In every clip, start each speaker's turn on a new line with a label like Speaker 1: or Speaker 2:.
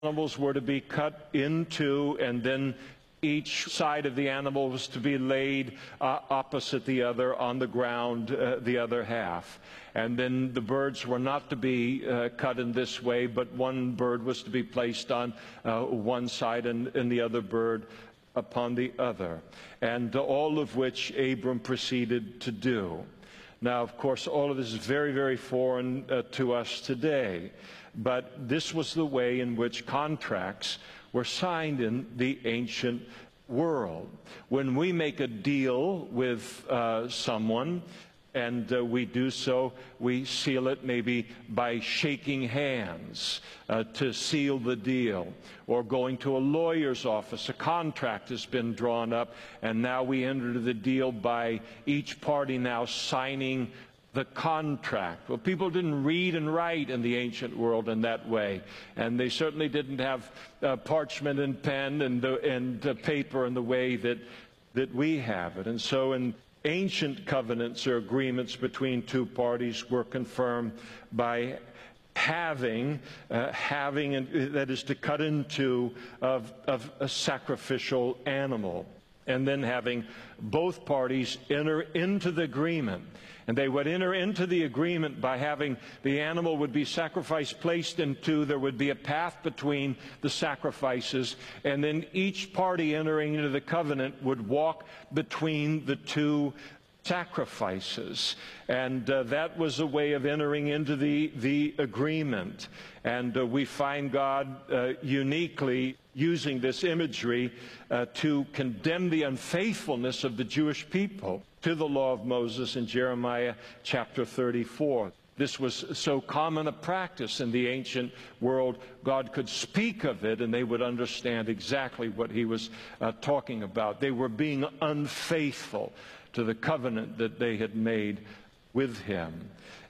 Speaker 1: Animals were to be cut into, and then each side of the animal was to be laid opposite the other on the ground, the other half. And then the birds were not to be cut in this way, but one bird was to be placed on one side and the other bird upon the other. And all of which Abram proceeded to do. Now, of course, all of this is very, very foreign to us today. But this was the way in which contracts were signed in the ancient world. When we make a deal with someone, and we do so, we seal it maybe by shaking hands to seal the deal, or going to a lawyer's office. A contract has been drawn up, and now we enter the deal by each party now signing the contract. Well, people didn't read and write in the ancient world in that way, and they certainly didn't have parchment and pen and paper in the way that we have it. And so in ancient covenants or agreements between two parties were confirmed by having, that is to cut into, of a sacrificial animal, and then having both parties enter into the agreement. And they would enter into the agreement by having the animal would be sacrificed, placed into, there would be a path between the sacrifices, and then each party entering into the covenant would walk between the two sacrifices. And that was a way of entering into the agreement. And we find God uniquely using this imagery to condemn the unfaithfulness of the Jewish people to the law of Moses in Jeremiah chapter 34. This was so common a practice in the ancient world, God could speak of it and they would understand exactly what he was talking about. They were being unfaithful to the covenant that they had made with him.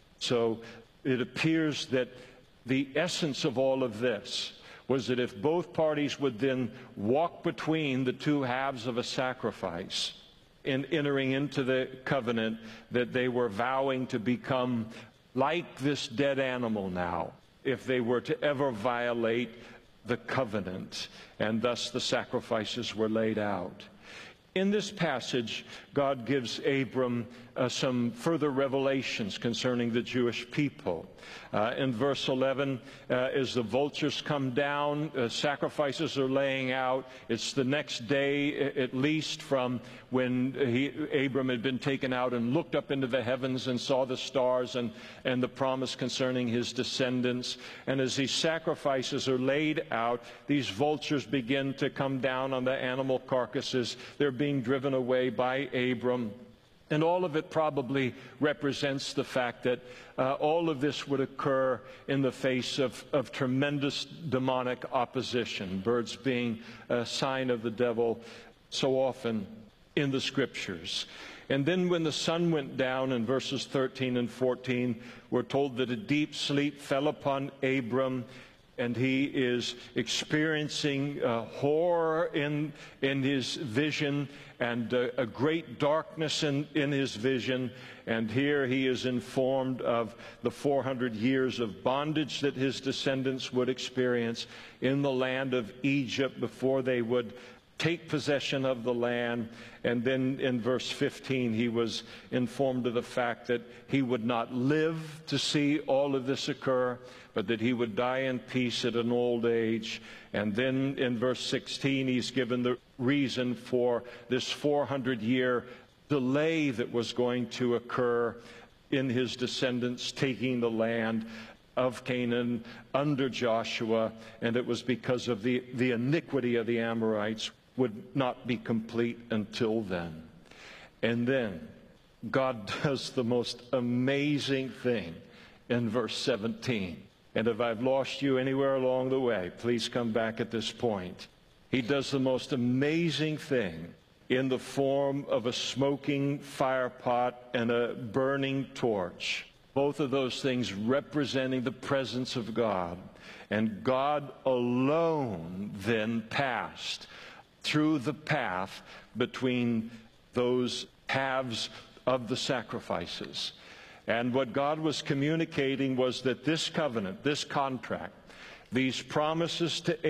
Speaker 1: So it appears that the essence of all of this was that if both parties would then walk between the two halves of a sacrifice in entering into the covenant, that they were vowing to become like this dead animal now if they were to ever violate the covenant, and thus the sacrifices were laid out. In this passage, God gives Abram some further revelations concerning the Jewish people. In verse 11, as the vultures come down, sacrifices are laying out. It's the next day, at least, from when Abram had been taken out and looked up into the heavens and saw the stars and the promise concerning his descendants. And as these sacrifices are laid out, these vultures begin to come down on the animal carcasses. They're being driven away by Abram. And all of it probably represents the fact that all of this would occur in the face of tremendous demonic opposition, birds being a sign of the devil so often in the Scriptures. And then when the sun went down, in verses 13 and 14, we're told that a deep sleep fell upon Abram, and he is experiencing horror in his vision, and a great darkness in his vision. And here he is informed of the 400 years of bondage that his descendants would experience in the land of Egypt before they would take possession of the land. And then in verse 15, he was informed of the fact that he would not live to see all of this occur, but that he would die in peace at an old age. And then in verse 16, he's given the reason for this 400-year delay that was going to occur in his descendants taking the land of Canaan under Joshua, and it was because of the iniquity of the Amorites would not be complete until then. And then God does the most amazing thing in verse 17. And if I've lost you anywhere along the way, please come back at this point. He does the most amazing thing in the form of a smoking fire pot and a burning torch. Both of those things representing the presence of God. And God alone then passed through the path between those halves of the sacrifices. And what God was communicating was that this covenant, this contract, These promises to